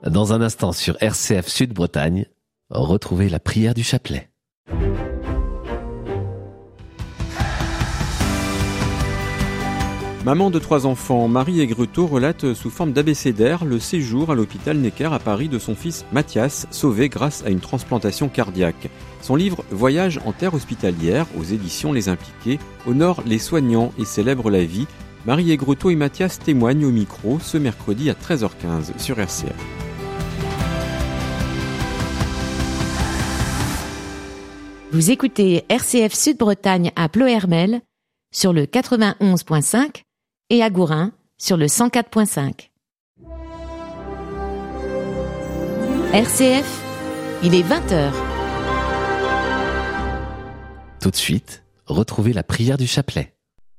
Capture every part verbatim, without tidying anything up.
Dans un instant sur R C F Sud-Bretagne, retrouvez la prière du chapelet. Maman de trois enfants, Marie Aigretot relate sous forme d'abécédaire le séjour à l'hôpital Necker à Paris de son fils Mathias, sauvé grâce à une transplantation cardiaque. Son livre « Voyage en terre hospitalière » aux éditions Les Impliqués honore les soignants et célèbre la vie. Marie Aigretot et Mathias témoignent au micro ce mercredi à treize heures quinze sur R C F. Vous écoutez R C F Sud-Bretagne à Ploërmel sur le quatre-vingt-onze virgule cinq et à Gourin sur le cent quatre virgule cinq. R C F, il est vingt heures. Tout de suite, retrouvez la prière du chapelet.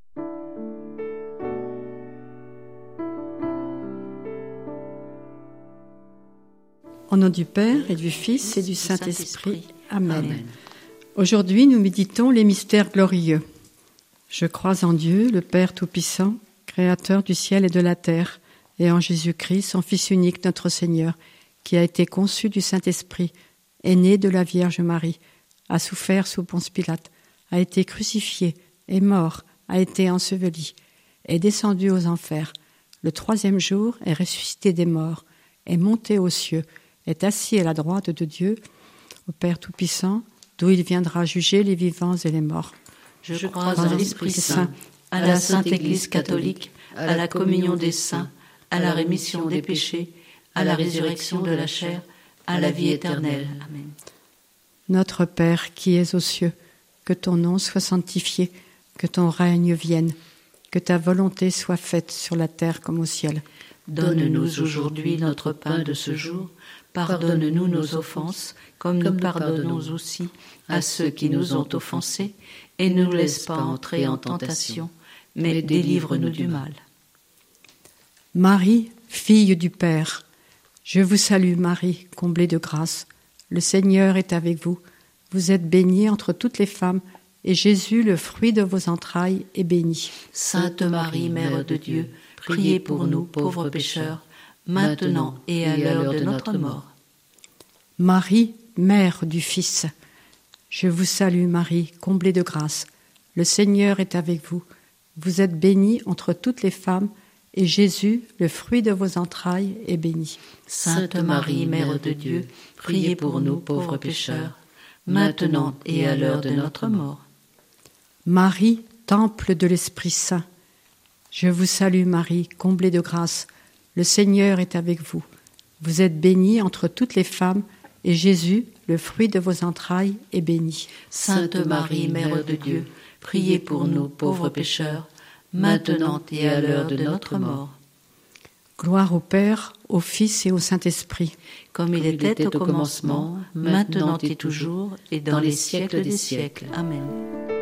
Au nom du Père et du Fils et du Saint-Esprit. Amen. Amen. Aujourd'hui, nous méditons les mystères glorieux. Je crois en Dieu, le Père Tout-Puissant, Créateur du ciel et de la terre, et en Jésus-Christ, son Fils unique, notre Seigneur, qui a été conçu du Saint-Esprit, est né de la Vierge Marie, a souffert sous Ponce Pilate, a été crucifié, est mort, a été enseveli, est descendu aux enfers. Le troisième jour est ressuscité des morts, est monté aux cieux, est assis à la droite de Dieu, au Père Tout-Puissant, d'où il viendra juger les vivants et les morts. Je crois en l'Esprit Saint, à la Sainte Église catholique, à la communion des saints, à la rémission des péchés, à la résurrection de la chair, à la vie éternelle. Amen. Notre Père qui es aux cieux, que ton nom soit sanctifié, que ton règne vienne, que ta volonté soit faite sur la terre comme au ciel. Donne-nous aujourd'hui notre pain de ce jour. Pardonne-nous nos offenses, comme nous pardonnons aussi à ceux qui nous ont offensés, et ne nous laisse pas entrer en tentation, mais délivre-nous du mal. Marie, fille du Père, je vous salue Marie, comblée de grâce. Le Seigneur est avec vous. Vous êtes bénie entre toutes les femmes, et Jésus, le fruit de vos entrailles, est béni. Sainte Marie, Mère de Dieu, priez pour nous pauvres pécheurs, maintenant et à l'heure de notre mort. Marie, Mère du Fils, je vous salue Marie, comblée de grâce. Le Seigneur est avec vous. Vous êtes bénie entre toutes les femmes, et Jésus, le fruit de vos entrailles, est béni. Sainte Marie, Mère de Dieu, priez pour nous pauvres pécheurs, maintenant et à l'heure de notre mort. Marie, temple de l'Esprit Saint, je vous salue Marie, comblée de grâce. Le Seigneur est avec vous. Vous êtes bénie entre toutes les femmes, et Jésus, le fruit de vos entrailles, est béni. Sainte Marie, Mère de Dieu, priez pour nous pauvres pécheurs, maintenant et à l'heure de notre mort. Gloire au Père, au Fils et au Saint-Esprit. Comme il était au commencement, maintenant et toujours, et dans les siècles des siècles. Amen.